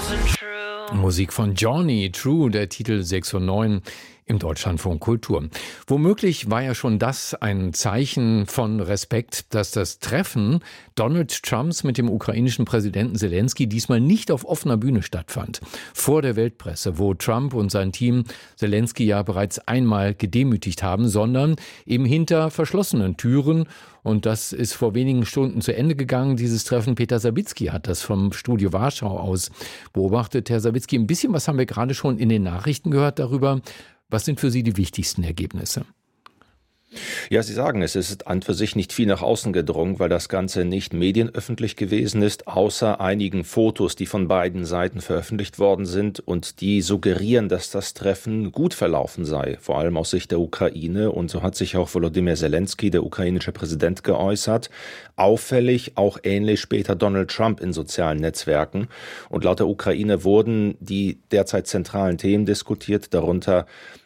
Musik von Johnny, True, der Titel 609 im Deutschlandfunk Kultur. Womöglich war ja schon das ein Zeichen von Respekt, dass das Treffen Donald Trumps mit dem ukrainischen Präsidenten Selenskyj diesmal nicht auf offener Bühne stattfand. Vor der Weltpresse, wo Trump und sein Team Selenskyj ja bereits einmal gedemütigt haben, sondern eben hinter verschlossenen Türen. Und das ist vor wenigen Stunden zu Ende gegangen, dieses Treffen. Peter Sawicki hat das vom Studio Warschau aus beobachtet. Herr Sawicki, ein bisschen was haben wir gerade schon in den Nachrichten gehört darüber. Was sind für Sie die wichtigsten Ergebnisse? Ja, Sie sagen, es ist an für sich nicht viel nach außen gedrungen, weil das Ganze nicht medienöffentlich gewesen ist, außer einigen Fotos, die von beiden Seiten veröffentlicht worden sind und die suggerieren, dass das Treffen gut verlaufen sei, vor allem aus Sicht der Ukraine. Und so hat sich auch Volodymyr Selenskyj, der ukrainische Präsident, geäußert. Auffällig, auch ähnlich später Donald Trump in sozialen Netzwerken. Und laut der Ukraine wurden die derzeit zentralen Themen diskutiert, darunter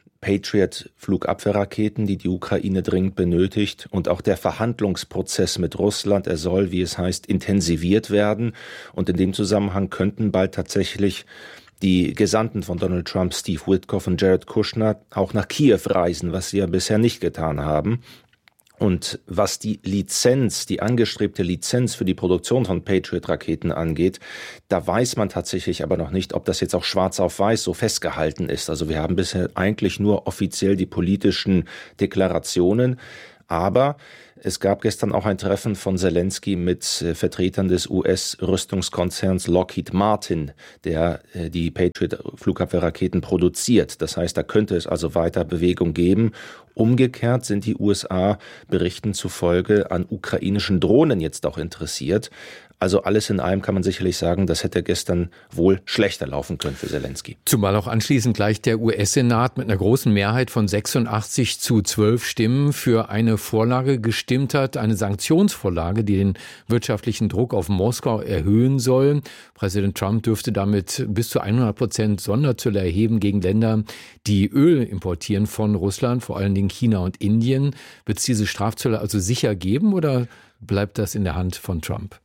Patriot-Flugabwehrraketen, die Ukraine dringend benötigt, und auch der Verhandlungsprozess mit Russland, er soll, wie es heißt, intensiviert werden. Und in dem Zusammenhang könnten bald tatsächlich die Gesandten von Donald Trump, Steve Witkoff und Jared Kushner, auch nach Kiew reisen, was sie ja bisher nicht getan haben. Und was die angestrebte Lizenz für die Produktion von Patriot-Raketen angeht, da weiß man tatsächlich aber noch nicht, ob das jetzt auch schwarz auf weiß so festgehalten ist. Also wir haben bisher eigentlich nur offiziell die politischen Deklarationen, aber es gab gestern auch ein Treffen von Selenskyj mit Vertretern des US-Rüstungskonzerns Lockheed Martin, der die Patriot-Flugabwehrraketen produziert. Das heißt, da könnte es also weiter Bewegung geben. Umgekehrt sind die USA Berichten zufolge an ukrainischen Drohnen jetzt auch interessiert. Also alles in allem kann man sicherlich sagen, das hätte gestern wohl schlechter laufen können für Selenskyj. Zumal auch anschließend gleich der US-Senat mit einer großen Mehrheit von 86-12 Stimmen für eine Vorlage gestimmt hat, eine Sanktionsvorlage, die den wirtschaftlichen Druck auf Moskau erhöhen soll. Präsident Trump dürfte damit bis zu 100% Sonderzölle erheben gegen Länder, die Öl importieren von Russland, vor allen Dingen China und Indien. Wird es diese Strafzölle also sicher geben oder bleibt das in der Hand von Trump?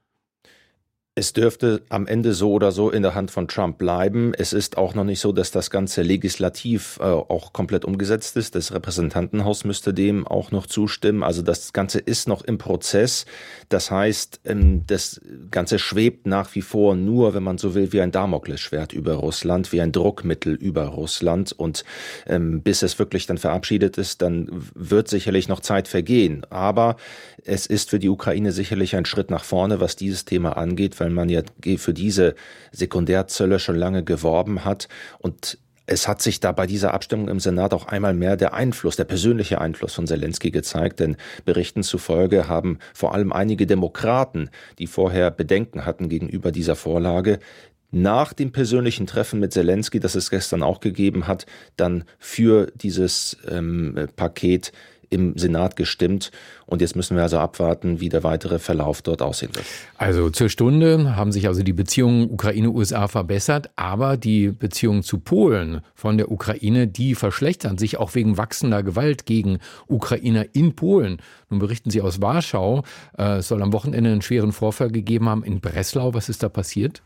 Es dürfte am Ende so oder so in der Hand von Trump bleiben. Es ist auch noch nicht so, dass das Ganze legislativ auch komplett umgesetzt ist. Das Repräsentantenhaus müsste dem auch noch zustimmen. Also das Ganze ist noch im Prozess. Das heißt, das Ganze schwebt nach wie vor nur, wenn man so will, wie ein Damoklesschwert über Russland, wie ein Druckmittel über Russland. Und bis es wirklich dann verabschiedet ist, dann wird sicherlich noch Zeit vergehen. Aber es ist für die Ukraine sicherlich ein Schritt nach vorne, was dieses Thema angeht, weil man ja für diese Sekundärzölle schon lange geworben hat. Und es hat sich da bei dieser Abstimmung im Senat auch einmal mehr der persönliche Einfluss von Selenskyj gezeigt, denn Berichten zufolge haben vor allem einige Demokraten, die vorher Bedenken hatten gegenüber dieser Vorlage, nach dem persönlichen Treffen mit Selenskyj, das es gestern auch gegeben hat, dann für dieses Paket im Senat gestimmt. Und jetzt müssen wir also abwarten, wie der weitere Verlauf dort aussehen wird. Also zur Stunde haben sich also die Beziehungen Ukraine-USA verbessert, aber die Beziehungen zu Polen von der Ukraine, die verschlechtern sich auch wegen wachsender Gewalt gegen Ukrainer in Polen. Nun berichten Sie aus Warschau, es soll am Wochenende einen schweren Vorfall gegeben haben in Breslau. Was ist da passiert?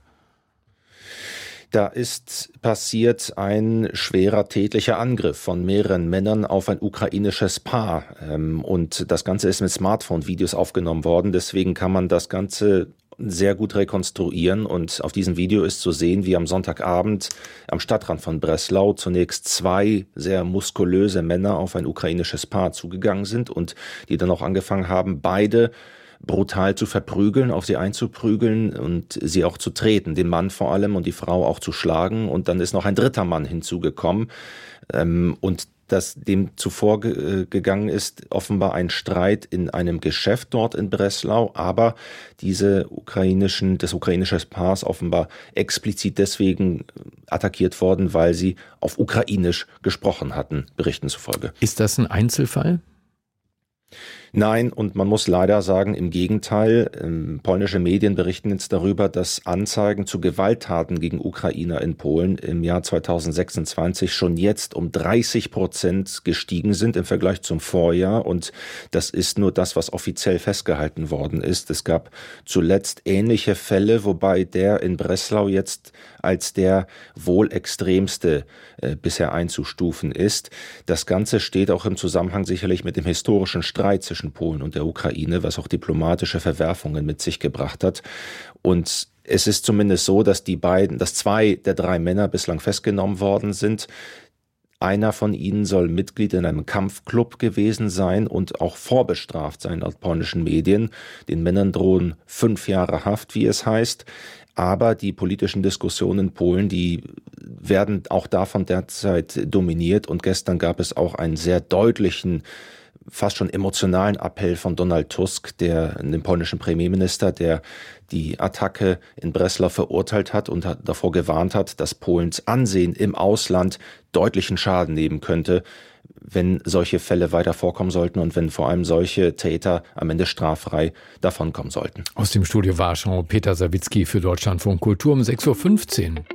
Da ist passiert ein schwerer tätlicher Angriff von mehreren Männern auf ein ukrainisches Paar. Und das Ganze ist mit Smartphone-Videos aufgenommen worden. Deswegen kann man das Ganze sehr gut rekonstruieren. Und auf diesem Video ist zu sehen, wie am Sonntagabend am Stadtrand von Breslau zunächst zwei sehr muskulöse Männer auf ein ukrainisches Paar zugegangen sind und die dann auch angefangen haben, beide brutal zu verprügeln, auf sie einzuprügeln und sie auch zu treten, den Mann vor allem und die Frau auch zu schlagen. Und dann ist noch ein dritter Mann hinzugekommen und das dem zuvor gegangen ist, offenbar ein Streit in einem Geschäft dort in Breslau, aber das ukrainische Paar ist offenbar explizit deswegen attackiert worden, weil sie auf Ukrainisch gesprochen hatten, Berichten zufolge. Ist das ein Einzelfall? Nein, und man muss leider sagen, im Gegenteil. Polnische Medien berichten jetzt darüber, dass Anzeigen zu Gewalttaten gegen Ukrainer in Polen im Jahr 2026 schon jetzt um 30% gestiegen sind im Vergleich zum Vorjahr. Und das ist nur das, was offiziell festgehalten worden ist. Es gab zuletzt ähnliche Fälle, wobei der in Breslau jetzt als der wohl extremste bisher einzustufen ist. Das Ganze steht auch im Zusammenhang sicherlich mit dem historischen Streit zwischen Polen und der Ukraine, was auch diplomatische Verwerfungen mit sich gebracht hat. Und es ist zumindest so, dass zwei der drei Männer bislang festgenommen worden sind. Einer von ihnen soll Mitglied in einem Kampfclub gewesen sein und auch vorbestraft sein laut polnischen Medien. Den Männern drohen 5 Jahre Haft, wie es heißt. Aber die politischen Diskussionen in Polen, die werden auch davon derzeit dominiert. Und gestern gab es auch einen sehr deutlichen, fast schon emotionalen Appell von Donald Tusk, dem polnischen Premierminister, der die Attacke in Breslau verurteilt hat und davor gewarnt hat, dass Polens Ansehen im Ausland deutlichen Schaden nehmen könnte, wenn solche Fälle weiter vorkommen sollten und wenn vor allem solche Täter am Ende straffrei davonkommen sollten. Aus dem Studio Warschau, Peter Sawicki für Deutschlandfunk Kultur um 6:15 Uhr.